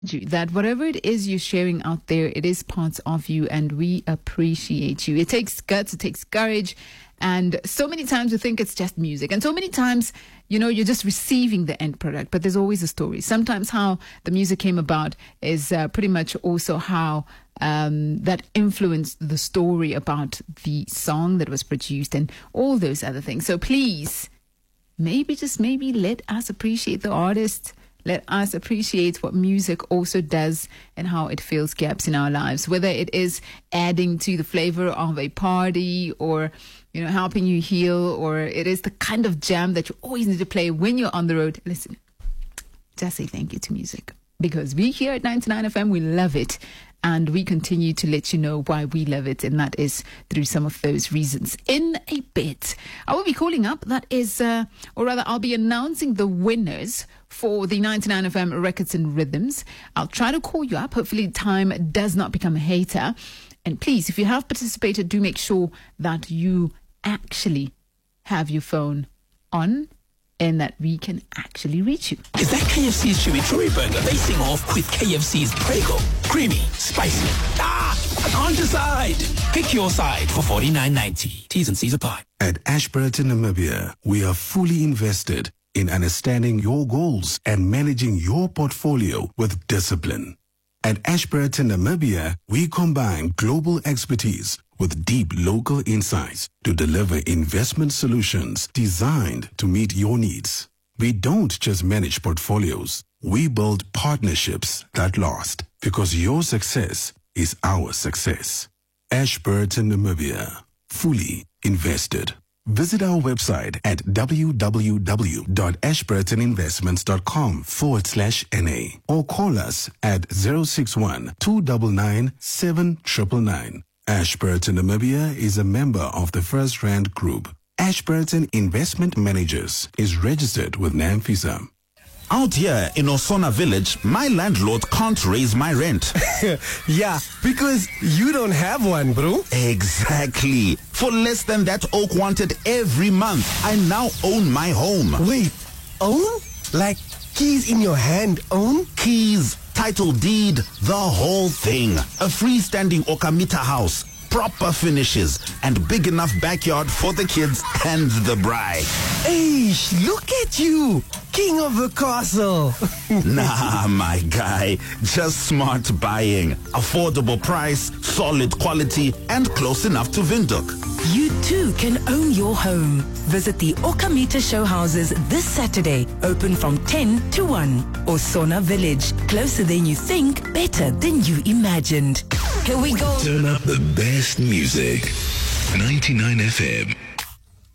you that whatever it is you're sharing out there, it is parts of you, and we appreciate you. It takes guts, it takes courage, and so many times we think it's just music, and so many times, you're just receiving the end product, but there's always a story. Sometimes how the music came about is pretty much also how that influenced the story about the song that was produced and all those other things. So please, maybe, just maybe, let us appreciate the artist. Let us appreciate what music also does and how it fills gaps in our lives, whether it is adding to the flavor of a party or, helping you heal, or it is the kind of jam that you always need to play when you're on the road. Listen, just say thank you to music, because we here at 99 FM, we love it. And we continue to let you know why we love it, and that is through some of those reasons. In a bit, I will be calling up, I'll be announcing the winners for the 99 FM Records and Rhythms. I'll try to call you up. Hopefully time does not become a hater. And please, if you have participated, do make sure that you actually have your phone on and that we can actually reach you. Is that KFC's Chewy Chewy Burger facing off with KFC's Prego? Creamy, spicy. I can't decide. Pick your side for $49.90. T's and C's apply. At Ashburton, Namibia, we are fully invested in understanding your goals and managing your portfolio with discipline. At Ashburton, Namibia, we combine global expertise with deep local insights to deliver investment solutions designed to meet your needs. We don't just manage portfolios. We build partnerships that last, because your success is our success. Ashburton, Namibia, fully invested. Visit our website at www.ashburtoninvestments.com/NA or call us at 061-299-7999. Ashburton, Namibia is a member of the First Rand Group. Ashburton Investment Managers is registered with NAMFISA. Out here in Osona Village, my landlord can't raise my rent. Yeah, because you don't have one, bro. Exactly. For less than that Oak wanted every month, I now own my home. Wait, own? Like keys in your hand, own? Keys, title deed, the whole thing. A freestanding Okamita house, proper finishes, and big enough backyard for the kids and the bride. Hey, look at you, king of the castle. Nah, my guy, just smart buying. Affordable price, solid quality, and close enough to Windhoek. You too can own your home. Visit the Okamita show houses this Saturday, open from 10 to 1. Osona Village, closer than you think, better than you imagined. Here we go. Turn up the best music. 99 FM.